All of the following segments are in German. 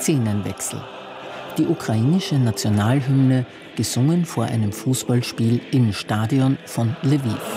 Szenenwechsel. Die ukrainische Nationalhymne, gesungen vor einem Fußballspiel im Stadion von Lviv.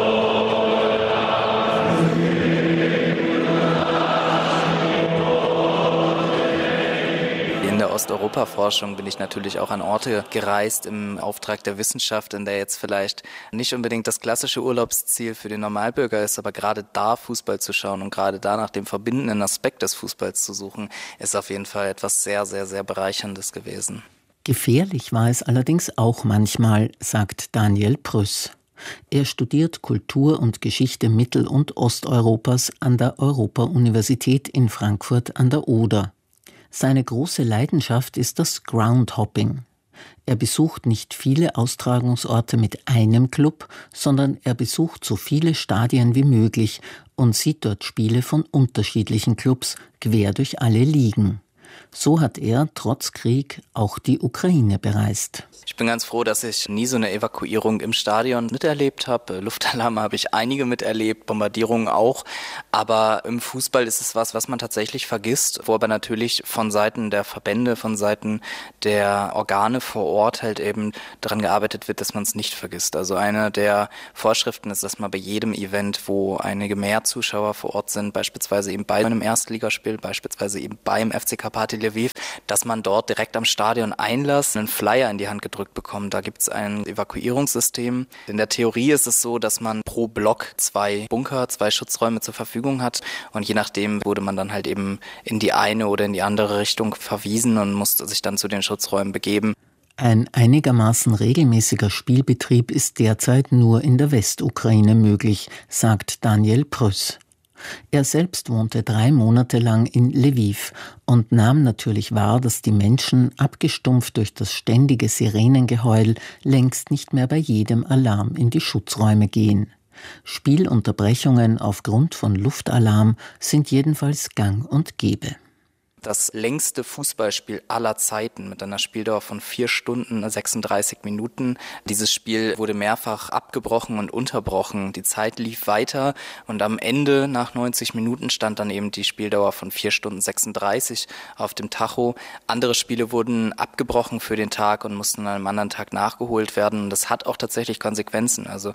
In der Osteuropa-Forschung bin ich natürlich auch an Orte gereist im Auftrag der Wissenschaft, in der jetzt vielleicht nicht unbedingt das klassische Urlaubsziel für den Normalbürger ist, aber gerade da Fußball zu schauen und gerade da nach dem verbindenden Aspekt des Fußballs zu suchen, ist auf jeden Fall etwas sehr, sehr, sehr Bereicherndes gewesen. Gefährlich war es allerdings auch manchmal, sagt Daniel Prüss. Er studiert Kultur und Geschichte Mittel- und Osteuropas an der Europa-Universität in Frankfurt an der Oder. Seine große Leidenschaft ist das Groundhopping. Er besucht nicht viele Austragungsorte mit einem Club, sondern er besucht so viele Stadien wie möglich und sieht dort Spiele von unterschiedlichen Clubs quer durch alle Ligen. So hat er trotz Krieg auch die Ukraine bereist. Ich bin ganz froh, dass ich nie so eine Evakuierung im Stadion miterlebt habe. Luftalarme habe ich einige miterlebt, Bombardierungen auch. Aber im Fußball ist es was man tatsächlich vergisst, wo aber natürlich von Seiten der Verbände, von Seiten der Organe vor Ort halt eben daran gearbeitet wird, dass man es nicht vergisst. Also eine der Vorschriften ist, dass man bei jedem Event, wo einige mehr Zuschauer vor Ort sind, beispielsweise eben bei einem Erstligaspiel, beispielsweise eben beim FCK Partille Lviv, dass man dort direkt am Stadion Einlass einen Flyer in die Hand gedrückt bekommt. Da gibt es ein Evakuierungssystem. In der Theorie ist es so, dass man pro Block 2 Bunker, 2 Schutzräume zur Verfügung hat und je nachdem wurde man dann halt eben in die eine oder in die andere Richtung verwiesen und musste sich dann zu den Schutzräumen begeben. Ein einigermaßen regelmäßiger Spielbetrieb ist derzeit nur in der Westukraine möglich, sagt Daniel Prüss. Er selbst wohnte 3 Monate lang in Lviv und nahm natürlich wahr, dass die Menschen, abgestumpft durch das ständige Sirenengeheul, längst nicht mehr bei jedem Alarm in die Schutzräume gehen. Spielunterbrechungen aufgrund von Luftalarm sind jedenfalls gang und gäbe. Das längste Fußballspiel aller Zeiten mit einer Spieldauer von 4 Stunden, 36 Minuten. Dieses Spiel wurde mehrfach abgebrochen und unterbrochen. Die Zeit lief weiter und am Ende, nach 90 Minuten, stand dann eben die Spieldauer von 4 Stunden 36 auf dem Tacho. Andere Spiele wurden abgebrochen für den Tag und mussten an einem anderen Tag nachgeholt werden. Und das hat auch tatsächlich Konsequenzen. Also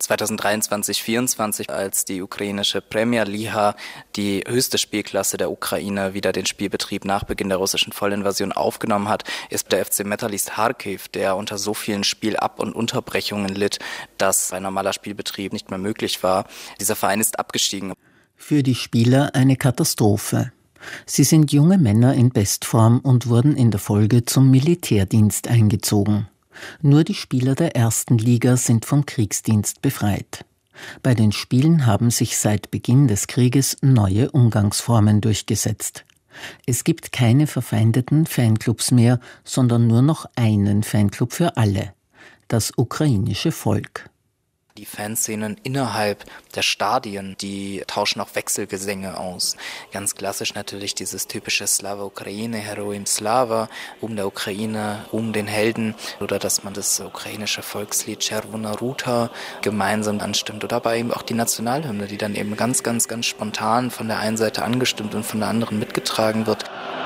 2023/24, als die ukrainische Premier Liha, die höchste Spielklasse der Ukraine, wieder den Spielbetrieb nach Beginn der russischen Vollinvasion aufgenommen hat, ist der FC Metalist Kharkiv, der unter so vielen Spielab- und Unterbrechungen litt, dass ein normaler Spielbetrieb nicht mehr möglich war. Dieser Verein ist abgestiegen. Für die Spieler eine Katastrophe. Sie sind junge Männer in Bestform und wurden in der Folge zum Militärdienst eingezogen. Nur die Spieler der ersten Liga sind vom Kriegsdienst befreit. Bei den Spielen haben sich seit Beginn des Krieges neue Umgangsformen durchgesetzt. Es gibt keine verfeindeten Fanclubs mehr, sondern nur noch einen Fanclub für alle: das ukrainische Volk. Die Fanszenen innerhalb der Stadien, die tauschen auch Wechselgesänge aus. Ganz klassisch natürlich dieses typische Slava Ukraine, Heroim Slava, Ruhm der Ukraine, Ruhm den Helden. Oder dass man das ukrainische Volkslied Chervona Ruta gemeinsam anstimmt. Oder aber eben auch die Nationalhymne, die dann eben ganz, ganz, ganz spontan von der einen Seite angestimmt und von der anderen mitgetragen wird.